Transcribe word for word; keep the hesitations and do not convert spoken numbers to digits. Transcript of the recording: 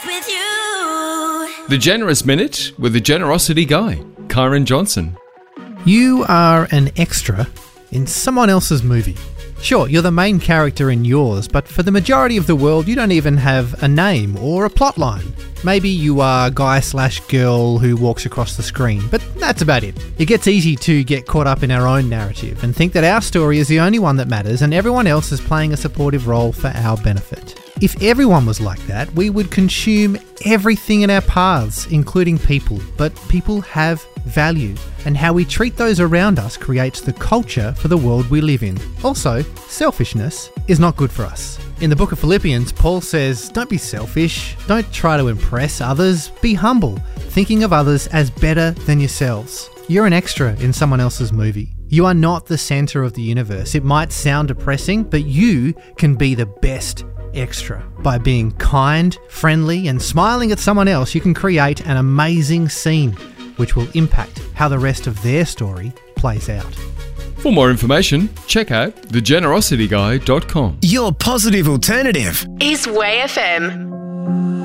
with you. The Generous Minute with the Generosity Guy, Kyron Johnson. You are an extra in someone else's movie. Sure, you're the main character in yours, but for the majority of the world, you don't even have a name or a plot line. Maybe you are guy slash girl who walks across the screen, but that's about it. It gets easy to get caught up in our own narrative and think that our story is the only one that matters and everyone else is playing a supportive role for our benefit. If everyone was like that, we would consume everything in our paths, including people. But people have value, and how we treat those around us creates the culture for the world we live in. Also, selfishness is not good for us. In the book of Philippians, Paul says, don't be selfish, don't try to impress others, be humble, thinking of others as better than yourselves. You're an extra in someone else's movie. You are not the centre of the universe. It might sound depressing, but you can be the best extra. By being kind, friendly, and smiling at someone else, you can create an amazing scene, which will impact how the rest of their story plays out. For more information, check out the generosity guy dot com. Your positive alternative is Way F M.